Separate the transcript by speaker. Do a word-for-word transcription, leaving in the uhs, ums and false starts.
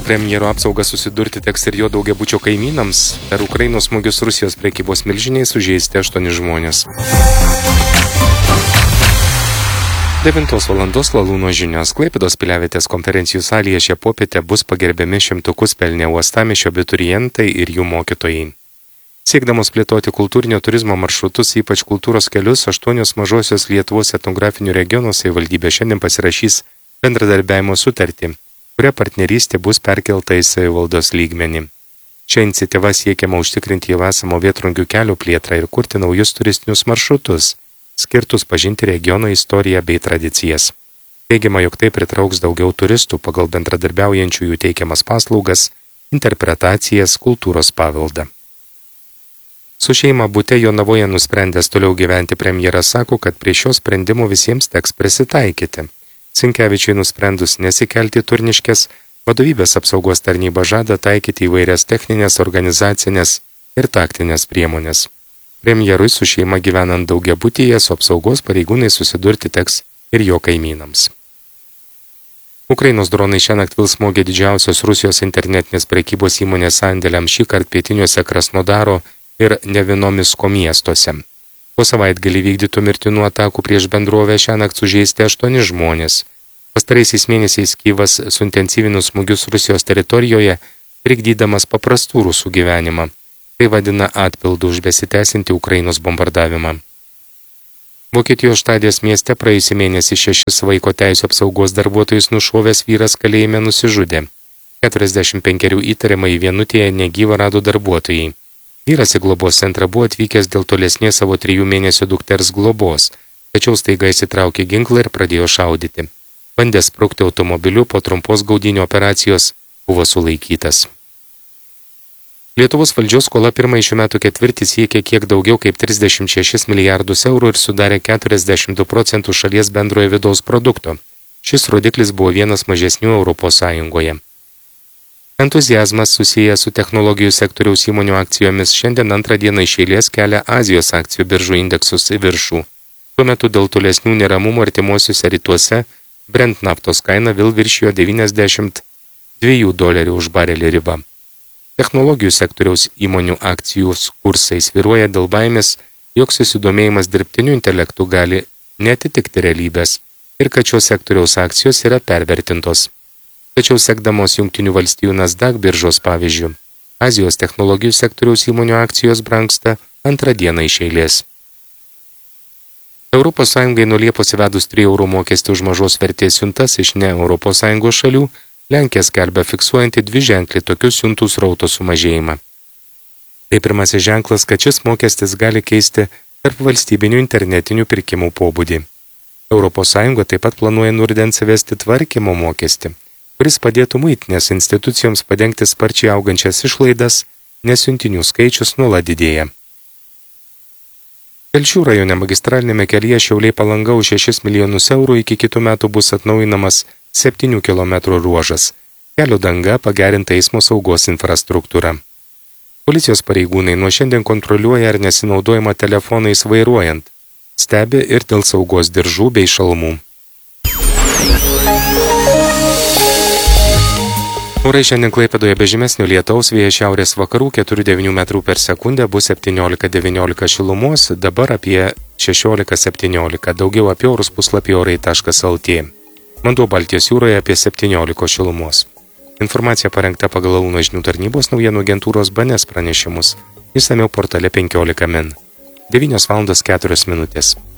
Speaker 1: premjero apsaugą susidurti teks ir jo daugiabučio kaimynams. Per Ukrainos smūgius Rusijos prekybos milžiniai sužeisti aštuoni žmonės. devintos valandos Lalūno žinios. Klaipėdos Piliavietės konferencijų salėje šią popietę bus pagerbiami šimtukus pelnę uostamiesčio abiturientai ir jų mokytojai. Siekdamos plėtoti kultūrinio turizmo maršrutus, ypač kultūros kelius, aštuonios mažosios Lietuvos etnografinių regionų savivaldybė šiandien pasirašys bendradarbiavimo sutartį, kuria partnerystė bus perkelta į savivaldos lygmenį. Šią iniciatyvą siekiama užtikrinti jau esamo Vėtrungių kelio plėtrą ir kurti naujus turistinius maršrutus, skirtus pažinti regiono istoriją bei tradicijas. Teigiama, jog tai pritrauks daugiau turistų pagal bendradarbiaujančiųjų teikiamas paslaugas, interpretacijas, kultūros paveldą. Su šeima bute Jonavoje nusprendęs toliau gyventi premjeras sako, kad prie šio sprendimo visiems teks prisitaikyti. Sinkevičiui nusprendus nesikelti Turniškės, vadovybės apsaugos tarnyba žada taikyti įvairias techninės, organizacinės ir taktinės priemonės. Premjerui su šeima gyvenant daugiabutyje su apsaugos pareigūnai susidurti teks ir jo kaimynams. Ukrainos dronai šiąnakt vėl smogė didžiausios Rusijos internetinės prekybos įmonės sandėliams šįkart pietiniuose Krasnodaro ir Nevinomisko miestuose. Po savaitgalį vykdytų mirtinų atakų prieš bendrovę šiąnakt sužeisti aštuoni žmonės. Pastaraisiais mėnesiais Kyjivas suintensyvino smūgius Rusijos teritorijoje, trikdydamas paprastų rusų gyvenimą. Tai vadina atpildu už besitęsinti Ukrainos bombardavimą. Vokietijos Štadės mieste praėjusį mėnesį šešis vaiko teisių apsaugos darbuotojus nušovęs vyras kalėjime nusižudė. keturiasdešimt penkerių įtariamai vienutėje negyvą rado darbuotojai. Vyras į globos centrą buvo atvykęs dėl tolesnės savo trijų mėnesių dukters globos, tačiau staiga įsitraukė ginklą ir pradėjo šaudyti. Bandęs sprukti automobiliu po trumpos gaudynių operacijos buvo sulaikytas. Lietuvos valdžios skola pirmąjį šių metų ketvirtį siekė kiek daugiau kaip trisdešimt šešis milijardus eurų ir sudarė keturiasdešimt du procentus šalies bendrojo vidaus produkto. Šis rodiklis buvo vienas mažesnių Europos Sąjungoje. Entuziazmas susijęs su technologijų sektoriaus įmonių akcijomis šiandien antrą dieną iš eilės kelia Azijos akcijų biržų indeksus į viršų. Tuo metu dėl tolesnių neramumų artimuosiuose rytuose Brent naftos kaina vėl viršijo devyniasdešimt dviejų dolerių už barelį ribą. Technologijų sektoriaus įmonių akcijų kursai svyruoja dėl baimės, jog susidomėjimas dirbtiniu intelektu gali netitikti realybės ir kad šios sektoriaus akcijos yra pervertintos. Tačiau sekdamos Jungtinių valstijų Nasdaq biržos pavyzdžių, Azijos technologijų sektoriaus įmonių akcijos brangsta antrą dieną iš eilės. Europos Sąjungai nuo Liepos įvedus trijų eurų mokestį už mažos vertės siuntas iš ne Europos Sąjungos šalių, Lenkija skelbia fiksuojanti dviženklį tokių siuntų srauto sumažėjimą. Tai pirmasis ženklas, kad šis mokestis gali keisti tarp valstybinių internetinių pirkimų pobūdį. Europos Sąjunga taip pat planuoja nuo rudens įvesti tvarkymo mokestį, kuris padėtų muitinės institucijoms padengti sparčiai augančias išlaidas, nes siuntinių skaičius nuolat didėja. Telšių rajone magistralinėme kelyje Šiauliai Palanga už šešis milijonus eurų iki kitų metų bus atnaujinamas septynių kilometrų ruožas. Kelio danga pagerinta eismo saugos infrastruktūra. Policijos pareigūnai nuo šiandien kontroliuoja ar nesinaudojama telefonais vairuojant, stebi ir dėl saugos diržų bei šalmų. Orai šiandien Klaipėdoje be žymesnio lietaus, vėjas šiaurės vakarų keturi devyni metrų per sekundę, bus septyniolika devyniolika šilumos, dabar apie šešiolika septyniolika, daugiau apie orus puslapį orai taškas lt. Vanduo Baltijos jūroje apie septyniolika šilumos. Informacija parengta pagal Lalūno žinių tarnybos naujienų agentūros B N S pranešimus. Išsamiau portale penkiolika min. devynios valandos keturios minutės.